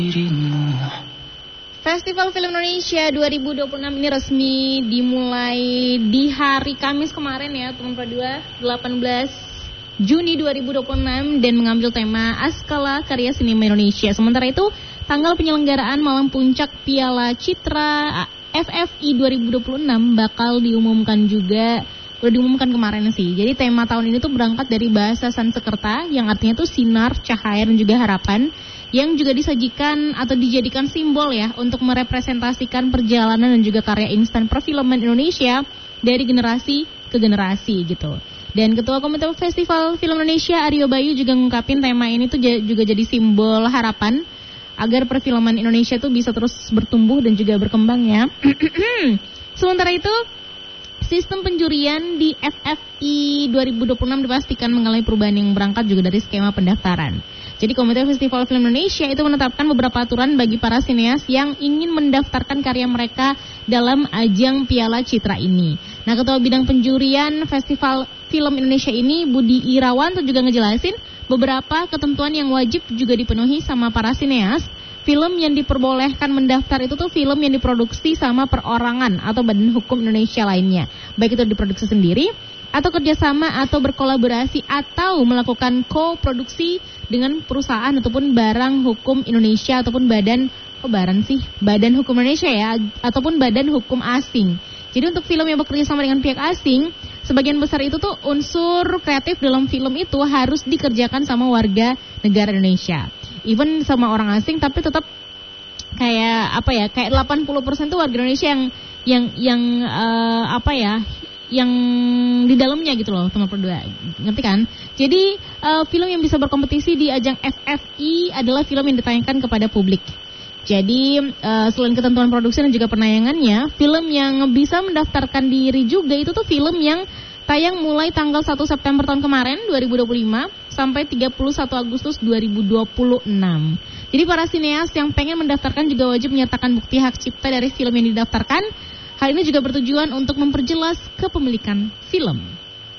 Festival Film Indonesia 2026 ini resmi dimulai di hari Kamis kemarin ya, teman Pro2, 18 Juni 2026 dan mengambil tema Askala Karya Sinema Indonesia. Sementara itu, tanggal penyelenggaraan malam puncak Piala Citra FFI 2026 bakal diumumkan juga. Udah diumumkan kemarin sih. Jadi tema tahun ini tuh berangkat dari bahasa Sanskerta yang artinya tuh sinar, cahaya dan juga harapan, yang juga disajikan atau dijadikan simbol ya untuk merepresentasikan perjalanan dan juga karya instan perfilman Indonesia dari generasi ke generasi gitu. Dan Ketua Komite Festival Film Indonesia Aryo Bayu juga ngungkapin tema ini tuh juga jadi simbol harapan agar perfilman Indonesia tuh bisa terus bertumbuh dan juga berkembang ya. Sementara itu, sistem penjurian di FFI 2026 dipastikan mengalami perubahan yang berangkat juga dari skema pendaftaran. Jadi Komite Festival Film Indonesia itu menetapkan beberapa aturan bagi para sineas yang ingin mendaftarkan karya mereka dalam ajang Piala Citra ini. Nah, Ketua Bidang Penjurian Festival Film Indonesia ini, Budi Irawan, tuh juga ngejelasin beberapa ketentuan yang wajib juga dipenuhi sama para sineas. Film yang diperbolehkan mendaftar itu tuh film yang diproduksi sama perorangan atau badan hukum Indonesia lainnya. Baik itu diproduksi sendiri, atau kerjasama atau berkolaborasi atau melakukan co-produksi dengan perusahaan ataupun barang hukum Indonesia ataupun badan hukum Indonesia ya, ataupun badan hukum asing. Jadi untuk film yang bekerja sama dengan pihak asing, sebagian besar itu tuh unsur kreatif dalam film itu harus dikerjakan sama warga negara Indonesia. Even sama orang asing, tapi tetap kayak 80% tuh warga Indonesia yang di dalamnya gitu loh, teman Pro2, ngerti kan? Jadi film yang bisa berkompetisi di ajang FFI adalah film yang ditayangkan kepada publik. Jadi selain ketentuan produksi dan juga penayangannya, film yang bisa mendaftarkan diri juga itu tuh film yang tayang mulai tanggal 1 September tahun kemarin 2025 sampai 31 Agustus 2026. Jadi para sineas yang pengen mendaftarkan juga wajib menyertakan bukti hak cipta dari film yang didaftarkan. Hal ini juga bertujuan untuk memperjelas kepemilikan film.